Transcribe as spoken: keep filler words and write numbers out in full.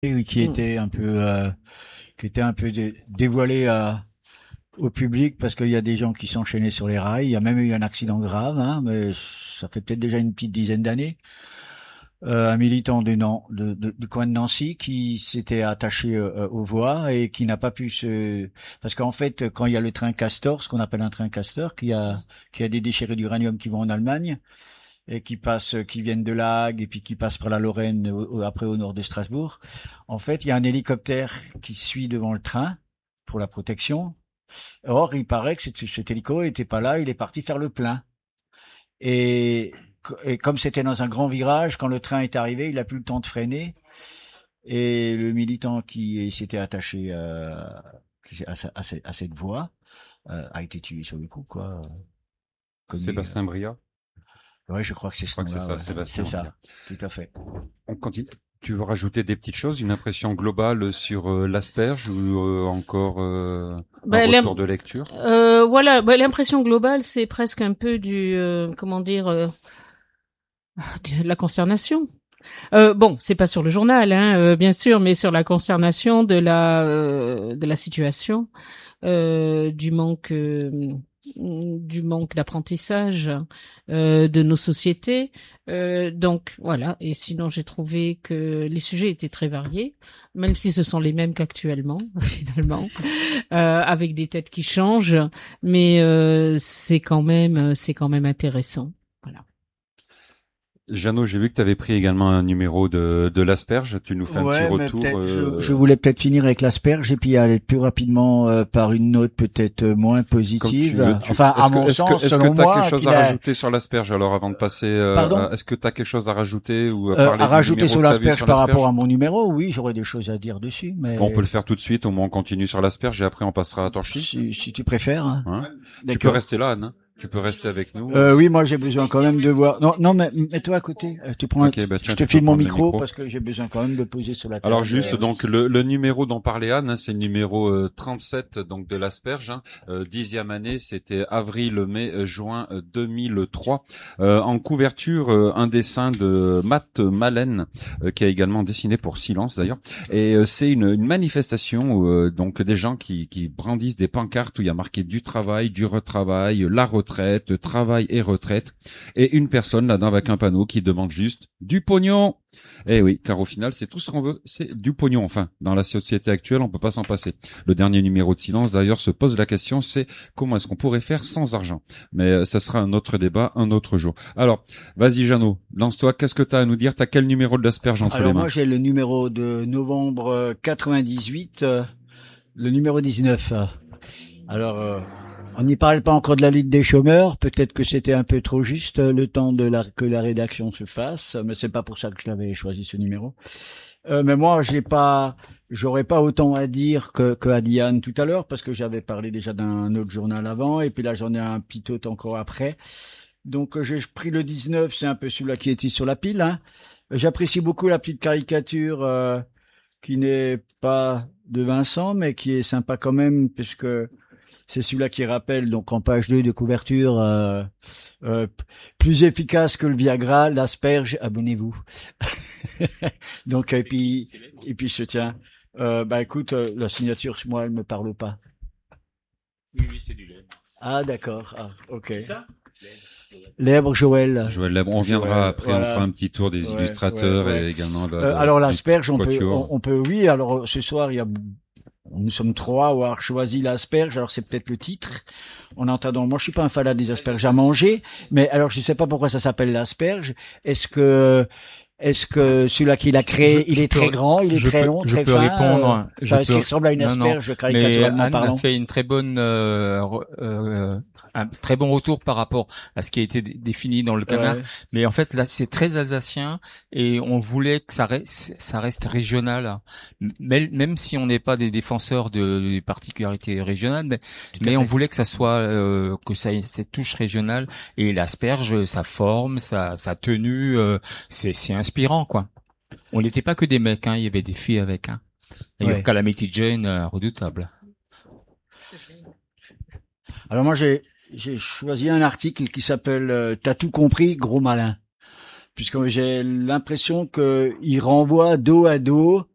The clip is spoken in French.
oui, qui Mm. était un peu, euh, qui était un peu dé- dévoilé à, au public parce qu'il y a des gens qui s'enchaînaient sur les rails. Il y a même eu un accident grave, hein, mais ça fait peut-être déjà une petite dizaine d'années. Euh, un militant du, Nan- de, de- du coin de Nancy qui s'était attaché euh, aux voies et qui n'a pas pu se... Parce qu'en fait, quand il y a le train Castor, ce qu'on appelle un train Castor, qui a, qui a des déchirés d'uranium qui vont en Allemagne, et qui passent, qui viennent de La Hague et puis qui passent par la Lorraine au- au- après au nord de Strasbourg. En fait, il y a un hélicoptère qui suit devant le train pour la protection. Or, il paraît que cet, cet hélico était pas là, il est parti faire le plein. Et, et comme c'était dans un grand virage, quand le train est arrivé, il a plus le temps de freiner. Et le militant qui s'était attaché euh, à, sa- à, cette- à cette voie euh, a été tué sur le coup, quoi. Connu. Sébastien Bria. Ouais, je crois que c'est Je ce crois que c'est nom-là. ça, Ouais. Sébastien C'est ça, Bria. tout à fait. On continue. Tu veux rajouter des petites choses, une impression globale sur euh, l'asperge ou euh, encore euh, un Bah, retour l'im- de lecture? euh, voilà, bah, l'impression globale, c'est presque un peu du, euh, comment dire, euh, de la consternation. Euh, bon, c'est pas sur le journal, hein, euh, bien sûr, mais sur la consternation de la euh, de la situation, euh, du manque euh, du manque d'apprentissage euh, de nos sociétés. Euh, donc voilà. Et sinon, j'ai trouvé que les sujets étaient très variés, même si ce sont les mêmes qu'actuellement, finalement, euh, avec des têtes qui changent, mais euh, c'est quand même c'est quand même intéressant. Voilà. Jeannot, j'ai vu que tu avais pris également un numéro de, de l'asperge. Tu nous fais un Ouais, petit mais retour. peut-être, euh, je, je voulais peut-être finir avec l'asperge et puis aller plus rapidement euh, par une note peut-être euh, moins comme tu positive. veux. Tu- Enfin, à est-ce que- mon est-ce sens, que, est-ce selon que tu as moi, quelque chose qu'il à a, rajouter sur l'asperge alors avant de passer euh, Pardon à- Est-ce que tu as quelque chose à rajouter ou à euh, parler à du rajouter numéro sur que t'as vu l'asperge sur par l'asperge? rapport à mon numéro, oui, j'aurais des choses à dire dessus, mais Bon, on peut le faire tout de suite. Au moins, on continue sur l'asperge et après, on passera à Torchy. si, si tu préfères. Hein. Hein tu peux D'accord. rester là, Anne. Tu peux rester avec nous. Euh, oui, moi j'ai besoin quand même de voir. Non, non, mais mets-toi à côté. Euh, Tu prends. Ok, un- bah, je tiens, te tu peux file mon prendre le micro, micro. parce que j'ai besoin quand même de poser sur la table. Alors juste Euh, donc le, le numéro dont parlait Anne, hein, c'est le numéro euh, trente-sept donc de l'asperge. Hein, euh, dixième année, c'était avril, mai, euh, juin euh, deux mille trois. Euh, en couverture, euh, un dessin de Matt Malen euh, qui a également dessiné pour Silence d'ailleurs. Et euh, c'est une, une manifestation où, euh, donc des gens qui, qui brandissent des pancartes où il y a marqué du travail, du retravail, la retraite, travail et retraite. Et une personne là-dedans avec un panneau qui demande juste du pognon. Eh oui, car au final, c'est tout ce qu'on veut, c'est du pognon. Enfin, dans la société actuelle, on peut pas s'en passer. Le dernier numéro de Silence, d'ailleurs, se pose la question, c'est comment est-ce qu'on pourrait faire sans argent. Mais euh, ça sera un autre débat, un autre jour. Alors, vas-y, Jeannot, lance-toi. Qu'est-ce que tu as à nous dire? T'as quel numéro de l'asperge entre Alors les mains? moi j'ai le numéro de novembre euh, quatre-vingt-dix-huit, euh, le numéro dix-neuf. euh. Alors euh, on n'y parle pas encore de la lutte des chômeurs, peut-être que c'était un peu trop juste euh, le temps de la, que la rédaction se fasse, mais c'est pas pour ça que je l'avais choisi ce numéro. Euh, mais moi j'ai pas, j'aurais pas autant à dire que, que à Diane tout à l'heure parce que j'avais parlé déjà d'un autre journal avant et puis là j'en ai un petit autre encore après. Donc euh, j'ai pris le dix-neuf, c'est un peu celui-là qui était sur la pile. Hein. J'apprécie beaucoup la petite caricature euh, qui n'est pas de Vincent, mais qui est sympa quand même, puisque c'est celui-là qui rappelle, donc en page deux de couverture, euh, euh, plus efficace que le Viagra, l'asperge, abonnez-vous. donc et puis et puis je tiens. Euh, bah écoute, euh, la signature, moi, elle me parle pas. Oui, oui, c'est du lait. Ah d'accord, ah, ok. C'est ça? Lèbre Joël. Joël Lèbre, on viendra Joël, après, voilà. on fera un petit tour des Ouais, illustrateurs ouais, ouais. et également de, Euh, alors l'asperge, on peut, quatuor. on, on peut, oui. Alors ce soir, il y a, nous sommes trois à avoir choisi l'asperge. Alors c'est peut-être le titre. En entendant, moi je suis pas un fanat des asperges à manger, mais alors je sais pas pourquoi ça s'appelle l'asperge. Est-ce que Est-ce que celui-là qui l'a créé, Je- il je est peux- très grand, il est je très peux- long, je très peux fin répondre, euh, je enfin, Est-ce peux- qu'il ressemble à une non, non. asperge, Mais caricaturalement Anne parlant? a fait une très bonne, euh, re- euh, un très bon retour par rapport à ce qui a été dé- défini dans le canard. Ouais. Mais en fait, là, c'est très alsacien et on voulait que ça reste, ça reste régional. Même, même si on n'est pas des défenseurs de, des particularités régionales, mais, mais on voulait que ça soit, euh, que ça ait cette touche régionale. Et l'asperge, sa forme, sa, sa tenue, euh, c'est, c'est inspirant, quoi. On n'était pas que des mecs, hein. Il y avait des filles avec, hein. D'ailleurs, Ouais. Calamity Jane, euh, redoutable. Alors moi j'ai j'ai choisi un article qui s'appelle euh, T'as tout compris, gros malin, puisque j'ai l'impression que il renvoie dos à dos